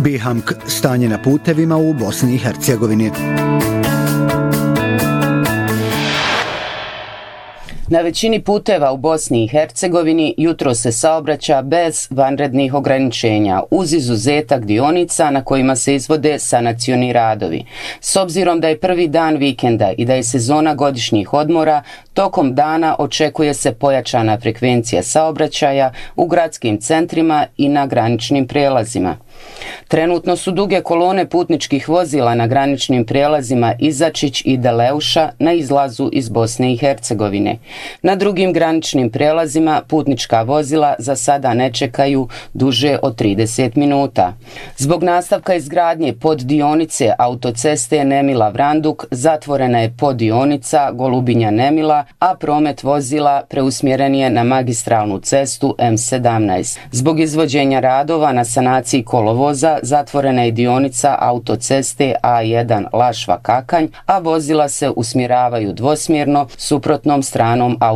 BiHAMK, stanje na putevima u Bosni i Hercegovini. Na većini puteva u Bosni i Hercegovini jutro se saobraća bez vanrednih ograničenja, uz izuzetak dionica na kojima se izvode sanacioni radovi. S obzirom da je prvi dan vikenda i da je sezona godišnjih odmora, tokom dana očekuje se pojačana frekvencija saobraćaja u gradskim centrima i na graničnim prijelazima. Trenutno su duge kolone putničkih vozila na graničnim prijelazima Izačić i Deleuša na izlazu iz Bosne i Hercegovine. Na drugim graničnim prijelazima putnička vozila za sada ne čekaju duže od 30 minuta. Zbog nastavka izgradnje poddionice autoceste Nemila-Vranduk zatvorena je poddionica Golubinja-Nemila, a promet vozila preusmjeren je na magistralnu cestu M17. Zbog izvođenja radova na sanaciji kolovoza zatvorena je dionica autoceste A1 Lašva-Kakanj, a vozila se usmjeravaju dvosmjerno suprotnom stranom autoceste.